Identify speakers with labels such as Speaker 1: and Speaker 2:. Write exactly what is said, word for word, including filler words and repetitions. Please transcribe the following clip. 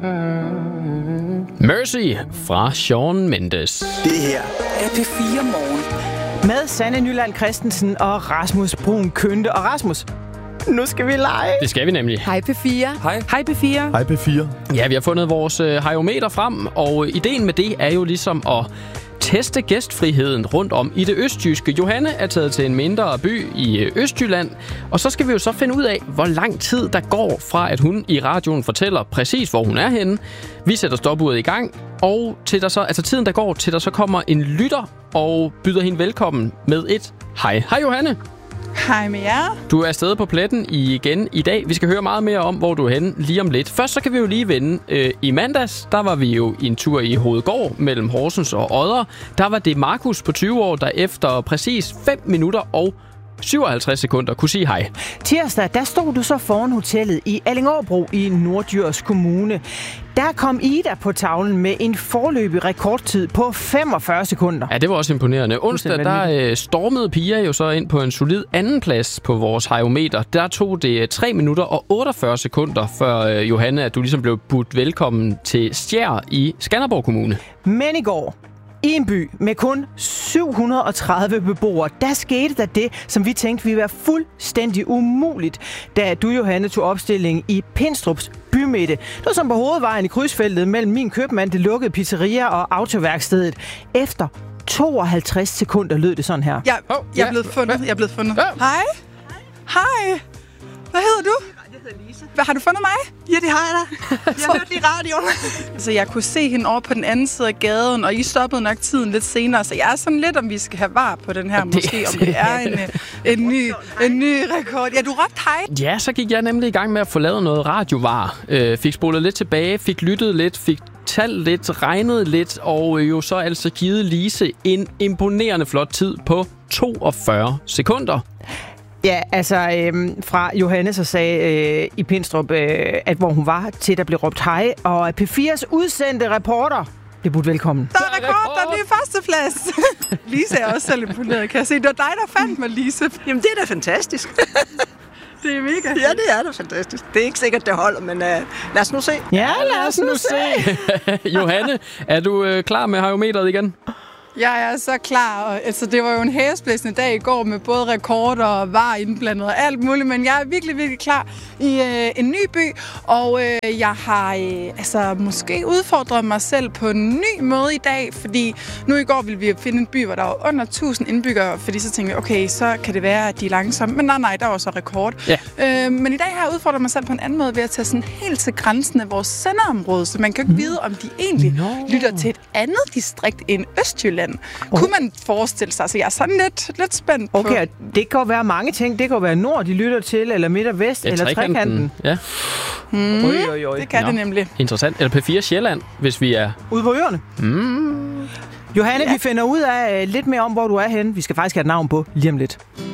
Speaker 1: Mercy fra Shawn Mendes.
Speaker 2: Det her er P fire Morgen.
Speaker 3: Med Sanne Nyland Christensen og Rasmus Brun Kønte. Og Rasmus, nu skal vi lege.
Speaker 1: Det skal vi nemlig.
Speaker 4: Hej P fire.
Speaker 5: Hej.
Speaker 4: Hej P fire.
Speaker 5: Hej P fire.
Speaker 1: Ja, vi har fundet vores øh, hajometer frem, og ideen med det er jo ligesom at teste gæstfriheden rundt om i det østjyske. Johanne er taget til en mindre by i Østjylland, og så skal vi jo så finde ud af, hvor lang tid der går fra, at hun i radioen fortæller præcis, hvor hun er henne. Vi sætter stopuret i gang, og til der så, altså tiden der går, til der så kommer en lytter og byder hende velkommen med et hej. Hej Johanne.
Speaker 4: Hej med jer.
Speaker 1: Du er afsted på pletten igen i dag. Vi skal høre meget mere om, hvor du er henne lige om lidt. Først så kan vi jo lige vende. Øh, I mandags, der var vi jo i en tur i Hovedgård mellem Horsens og Odder. Der var det Markus på tyve år, der efter præcis fem minutter og syvoghalvtreds sekunder kunne sige hej.
Speaker 3: Tirsdag, der stod du så foran hotellet i Allingåbro i Norddjurs Kommune. Der kom Ida på tavlen med en foreløbig rekordtid på femogfyrre sekunder.
Speaker 1: Ja, det var også imponerende. Onsdag, der øh, stormede Pia jo så ind på en solid anden plads på vores hajometer. Der tog det tre minutter og otteogfyrre sekunder, før øh, Johanne, at du ligesom blev budt velkommen til Stjær i Skanderborg Kommune.
Speaker 3: Men i går, i en by med kun syv hundrede og tredive beboere, der skete der det, som vi tænkte ville være fuldstændig umuligt, da du, Johanne, tog opstilling i Pindstrups bymidte. Det var som på hovedvejen i krydsfeltet mellem min købmand, det lukkede pizzeria og autoværkstedet. Efter tooghalvtreds sekunder lød det sådan her.
Speaker 4: Jeg, jeg er blevet fundet. Jeg er blevet fundet. Hej. Hej. Hvad hedder du?
Speaker 6: Jeg hedder Lise.
Speaker 4: Hvad, har du fundet mig?
Speaker 6: Ja, det har jeg da. Jeg hørte det i radioen.
Speaker 4: Altså, jeg kunne se hende over på den anden side af gaden, og I stoppede nok tiden lidt senere, så jeg er sådan lidt, om vi skal have var på den her,
Speaker 1: det,
Speaker 4: måske, om det er en, en, ny, en ny rekord. Ja, du råbte hej.
Speaker 1: Ja, så gik jeg nemlig i gang med at få lavet noget radiovar. Øh, fik spolet lidt tilbage, fik lyttet lidt, fik talt lidt, regnet lidt, og jo så altså givet Lise en imponerende flot tid på toogfyrre sekunder.
Speaker 3: Ja, altså øhm, fra Johanne så sagde øh, i Pindstrup, øh, at hvor hun var, til der blev råbt hej, og P fires udsendte reporter blev budt velkommen.
Speaker 4: Der er rekord, der er ny førsteplads. Lise er også selv imponeret, kan jeg se. Det var dig, der fandt mig, Lise.
Speaker 6: Jamen, det er da fantastisk.
Speaker 4: Det er mega.
Speaker 6: Ja, det er da fantastisk. Det er ikke sikkert, det holder, men uh, lad os nu se.
Speaker 3: Ja, lad os nu se.
Speaker 1: Johanne, er du øh, klar med hajometeret igen?
Speaker 4: Jeg er så klar. Og, altså, det var jo en hæsblæsende dag i går med både rekorder og var indblandet og alt muligt, men jeg er virkelig, virkelig klar i øh, en ny by, og øh, jeg har øh, altså, måske udfordret mig selv på en ny måde i dag, fordi nu i går ville vi finde en by, hvor der var under tusind indbyggere, fordi så tænkte jeg, okay, så kan det være, at de er langsomme, men nej, nej, der var så rekord.
Speaker 1: Ja.
Speaker 4: Øh, men i dag har jeg udfordret mig selv på en anden måde ved at tage sådan helt til grænsen af vores senderområde, så man kan ikke vide, om de egentlig
Speaker 3: no.
Speaker 4: lytter til et andet distrikt end Østjylland. Oh. Kunne man forestille sig? Så jeg er sådan lidt, lidt spændt på...
Speaker 3: Okay, det kan jo være mange ting. Det kan jo være nord, de lytter til, eller midt og vest,
Speaker 1: Ja,
Speaker 3: eller
Speaker 1: trekanten.
Speaker 3: trekanten.
Speaker 1: Ja,
Speaker 4: Hmm,
Speaker 3: Oj, oj, oj.
Speaker 4: det kan
Speaker 1: Nå.
Speaker 4: det nemlig.
Speaker 1: interessant. Eller P fire Sjælland, hvis vi er...
Speaker 3: Ude på øerne.
Speaker 1: Mm.
Speaker 3: Johanne, ja. Vi finder ud af uh, lidt mere om, hvor du er henne. Vi skal faktisk have et navn på lige om lidt.